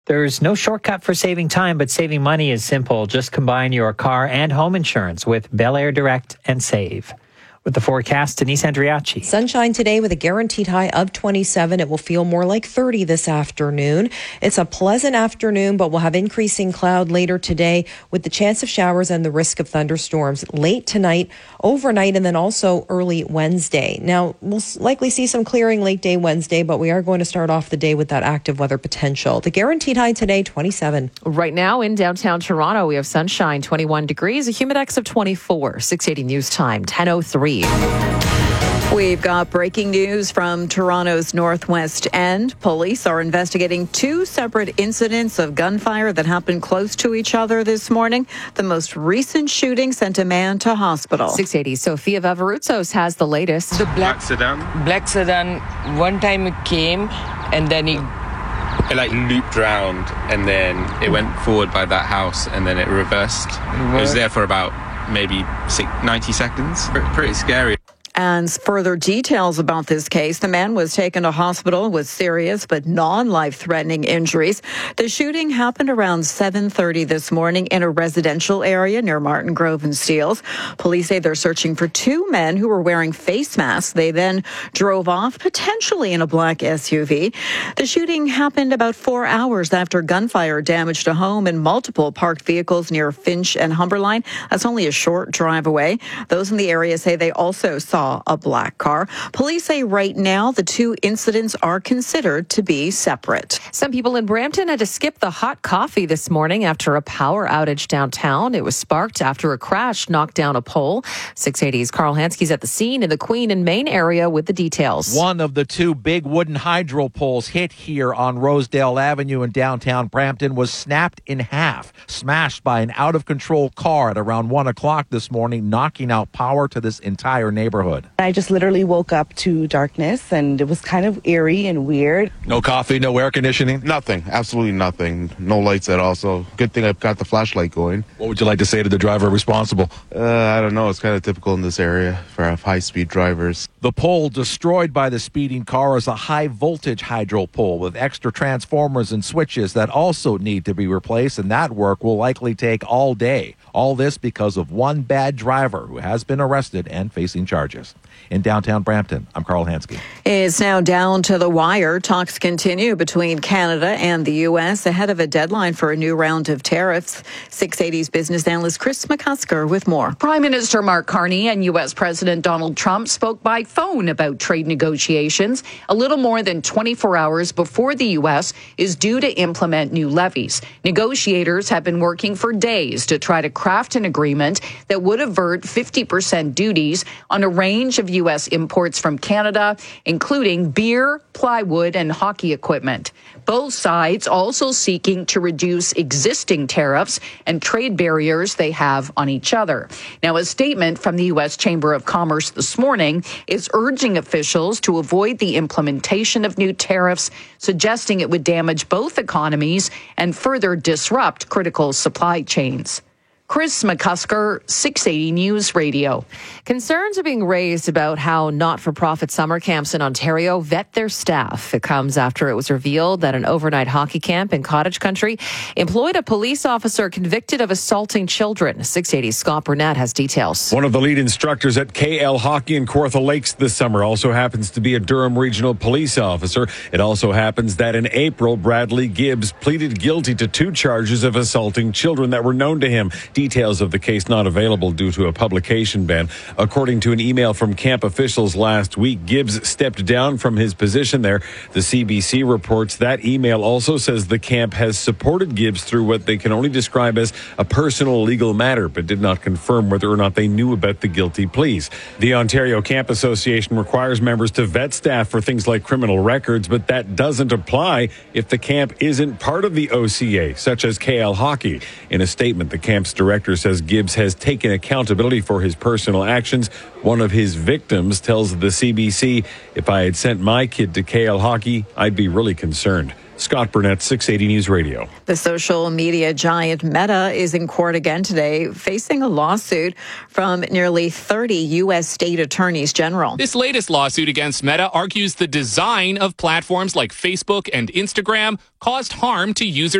There's no shortcut for saving time, but saving money is simple. Just combine your car and home insurance with Bel Air Direct and save. With the forecast, Denise Andriachi. Sunshine today with a guaranteed high of 27. It will feel more like 30 this afternoon. It's a pleasant afternoon, but we'll have increasing cloud later today with the chance of showers and the risk of thunderstorms late tonight, overnight, and then also early Wednesday. Now, we'll likely see some clearing late day Wednesday, but we are going to start off the day with that active weather potential. The guaranteed high today, 27. Right now in downtown Toronto, we have sunshine, 21 degrees, a humidex of 24. 680 News Time, 10:03. We've got breaking news from Toronto's Northwest End. Police are investigating two separate incidents of gunfire that happened close to each other this morning. The most recent shooting sent a man to hospital. 680 Sophia Vavarutsos has the latest. The black sedan, one time it came and then it looped round and then it went forward by that house and then it reversed. It was there for about maybe 90 seconds. Pretty scary. And further details about this case, the man was taken to hospital with serious but non-life-threatening injuries. The shooting happened around 7:30 this morning in a residential area near Martin Grove and Steeles. Police say they're searching for two men who were wearing face masks. They then drove off, potentially in a black SUV. The shooting happened about 4 hours after gunfire damaged a home and multiple parked vehicles near Finch and Humberline. That's only a short drive away. Those in the area say they also saw a black car. Police say right now the two incidents are considered to be separate. Some people in Brampton had to skip the hot coffee this morning after a power outage downtown. It was sparked after a crash knocked down a pole. 680's Carl Hansky's at the scene in the Queen and Main area with the details. One of the two big wooden hydro poles hit here on Rosedale Avenue in downtown Brampton was snapped in half, smashed by an out-of-control car at around 1 o'clock this morning, knocking out power to this entire neighborhood. I just literally woke up to darkness and it was kind of eerie and weird. No coffee, no air conditioning? Nothing, absolutely nothing. No lights at all, so good thing I've got the flashlight going. What would you like to say to the driver responsible? I don't know, it's kind of typical in this area for high-speed drivers. The pole destroyed by the speeding car is a high-voltage hydro pole with extra transformers and switches that also need to be replaced, and that work will likely take all day. All this because of one bad driver who has been arrested and facing charges. In downtown Brampton, I'm Carl Hansky. It's now down to the wire. Talks continue between Canada and the U.S. ahead of a deadline for a new round of tariffs. 680's business analyst Chris McCusker with more. Prime Minister Mark Carney and U.S. President Donald Trump spoke by phone about trade negotiations a little more than 24 hours before the U.S. is due to implement new levies. Negotiators have been working for days to try to craft an agreement that would avert 50% duties on a range of U.S. imports from Canada, including beer, plywood, and hockey equipment. Both sides also seeking to reduce existing tariffs and trade barriers they have on each other. Now, a statement from the U.S. Chamber of Commerce this morning is urging officials to avoid the implementation of new tariffs, suggesting it would damage both economies and further disrupt critical supply chains. Chris McCusker, 680 News Radio. Concerns are being raised about how not-for-profit summer camps in Ontario vet their staff. It comes after it was revealed that an overnight hockey camp in Cottage Country employed a police officer convicted of assaulting children. 680's Scott Burnett has details. One of the lead instructors at KL Hockey in Kawartha Lakes this summer also happens to be a Durham Regional Police officer. It also happens that in April, Bradley Gibbs pleaded guilty to 2 charges of assaulting children that were known to him. Details of the case not available due to a publication ban. According to an email from camp officials last week, Gibbs stepped down from his position there. The CBC reports that email also says the camp has supported Gibbs through what they can only describe as a personal legal matter, but did not confirm whether or not they knew about the guilty pleas. The Ontario Camp Association requires members to vet staff for things like criminal records, but that doesn't apply if the camp isn't part of the OCA, such as KL Hockey. In a statement, the camp's director says Gibbs has taken accountability for his personal actions. One of his victims tells the CBC, "If I had sent my kid to KL Hockey, I'd be really concerned." Scott Burnett, 680 News Radio. The social media giant Meta is in court again today, facing a lawsuit from nearly 30 U.S. state attorneys general. This latest lawsuit against Meta argues the design of platforms like Facebook and Instagram caused harm to users.